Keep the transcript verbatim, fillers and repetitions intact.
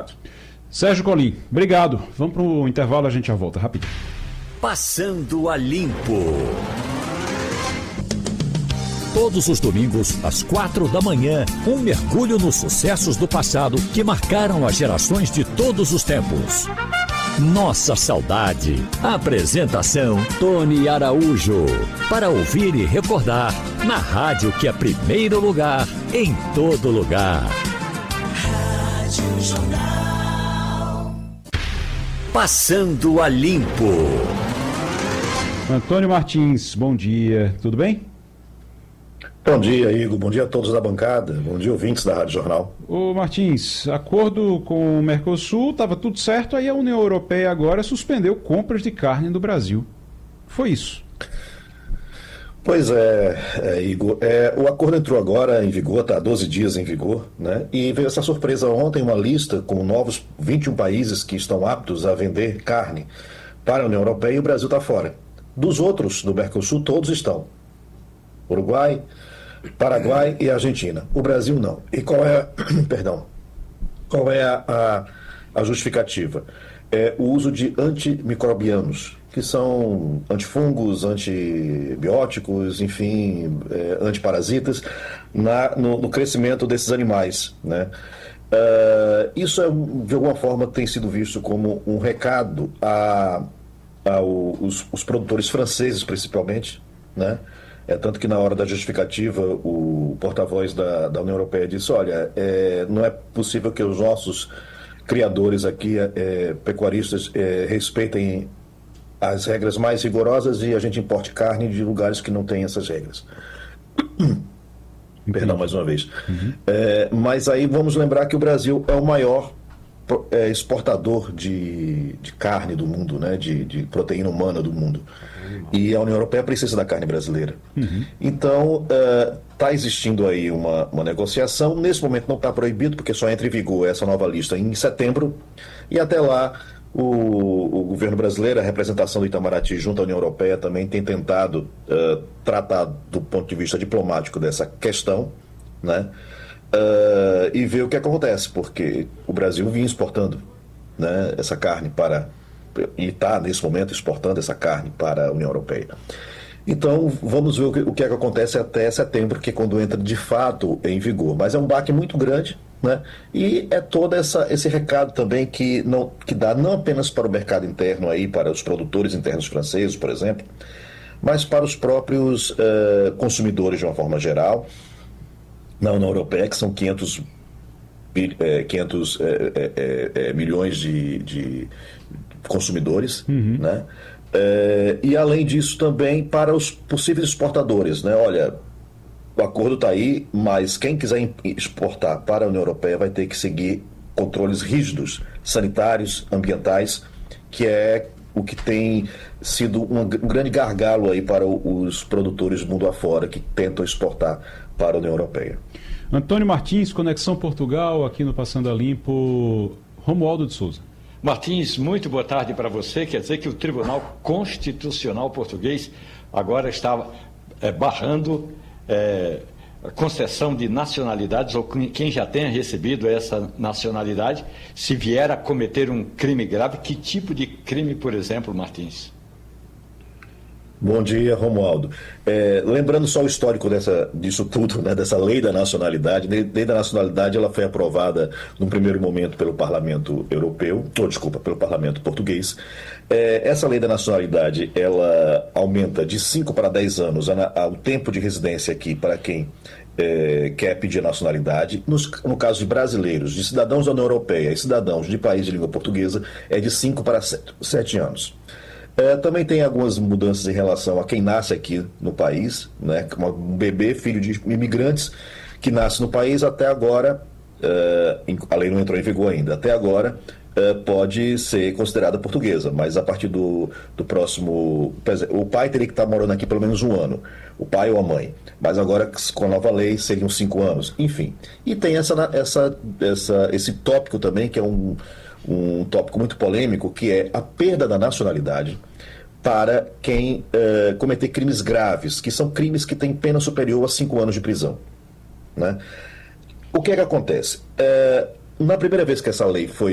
obrigado. Sérgio Colim, obrigado. Vamos para o intervalo, a gente já volta rapidinho. Passando a Limpo. Todos os domingos, às quatro da manhã, um mergulho nos sucessos do passado que marcaram as gerações de todos os tempos. Nossa Saudade. Apresentação, Tony Araújo. Para ouvir e recordar, na rádio que é primeiro lugar, em todo lugar. Rádio Jornal. Passando a Limpo. Antônio Martins, bom dia, tudo bem? Bom dia, Igor. Bom dia a todos da bancada. Bom dia, ouvintes da Rádio Jornal. Ô Martins, acordo com o Mercosul, estava tudo certo, aí a União Europeia agora suspendeu compras de carne do Brasil. Foi isso. Pois é, é Igor. É, o acordo entrou agora em vigor, está há doze dias em vigor, né? E veio essa surpresa ontem, uma lista com novos vinte e um países que estão aptos a vender carne para a União Europeia e o Brasil está fora. Dos outros, do Mercosul, todos estão. Uruguai, Paraguai e Argentina. O Brasil não. E qual é, perdão, qual é a, a, a justificativa? É o uso de antimicrobianos, que são antifungos, antibióticos, enfim, é, antiparasitas, na, no, no crescimento desses animais, né? Uh, isso, é, de alguma forma, tem sido visto como um recado a, a os, os produtores franceses, principalmente, né? É, tanto que na hora da justificativa o porta-voz da, da União Europeia disse, olha, é, não é possível que os nossos criadores aqui, é, pecuaristas, é, respeitem as regras mais rigorosas e a gente importe carne de lugares que não têm essas regras. Perdão, mais uma vez. Uhum. É, mas aí vamos lembrar que o Brasil é o maior é, exportador de, de carne do mundo, né, de, de proteína humana do mundo. E a União Europeia precisa da carne brasileira. Uhum. Então, está uh, existindo aí uma, uma negociação. Nesse momento não está proibido, porque só entra em vigor essa nova lista em setembro. E até lá, o, o governo brasileiro, a representação do Itamaraty junto à União Europeia também tem tentado uh, tratar do ponto de vista diplomático dessa questão, né? Uh, e ver o que acontece, porque o Brasil vinha exportando, né, essa carne para... e está, nesse momento, exportando essa carne para a União Europeia. Então, vamos ver o que, o que é que acontece até setembro, que é quando entra de fato em vigor. Mas é um baque muito grande, né? E é todo essa, esse recado também que, não, que dá não apenas para o mercado interno, aí, para os produtores internos franceses, por exemplo, mas para os próprios uh, consumidores de uma forma geral, na União Europeia, que são quinhentos, quinhentos é, é, é, milhões de, de consumidores, uhum. né? É, e além disso também para os possíveis exportadores, né? Olha, o acordo está aí, mas quem quiser exportar para a União Europeia vai ter que seguir controles rígidos, sanitários, ambientais, que é o que tem sido um, um grande gargalo aí para os produtores do mundo afora que tentam exportar para a União Europeia. Antônio Martins, Conexão Portugal, aqui no Passando a Limpo, Romualdo de Souza. Martins, muito boa tarde para você. Quer dizer que o Tribunal Constitucional Português agora está é, barrando é, a concessão de nacionalidades, ou quem já tenha recebido essa nacionalidade, se vier a cometer um crime grave. Que tipo de crime, por exemplo, Martins? Bom dia, Romualdo. É, lembrando só o histórico dessa, disso tudo, né, dessa lei da nacionalidade. Lei, lei da nacionalidade, ela foi aprovada num primeiro momento pelo Parlamento Europeu, ou desculpa, pelo Parlamento Português. É, essa lei da nacionalidade, ela aumenta de cinco para dez anos a, a, o tempo de residência aqui para quem é, quer pedir a nacionalidade. Nos, no caso de brasileiros, de cidadãos da União Europeia e cidadãos de país de língua portuguesa, é de cinco para sete anos. É, também tem algumas mudanças em relação a quem nasce aqui no país, né? Um bebê, filho de imigrantes que nasce no país, até agora, é, a lei não entrou em vigor ainda, até agora é, pode ser considerada portuguesa, mas a partir do, do próximo... O pai teria que estar morando aqui pelo menos um ano, o pai ou a mãe, mas agora com a nova lei seriam cinco anos, enfim. E tem essa, essa, essa, esse tópico também, que é um... um tópico muito polêmico, que é a perda da nacionalidade para quem uh, cometer crimes graves, que são crimes que têm pena superior a cinco anos de prisão, né? O que é que acontece? Uh, na primeira vez que essa lei foi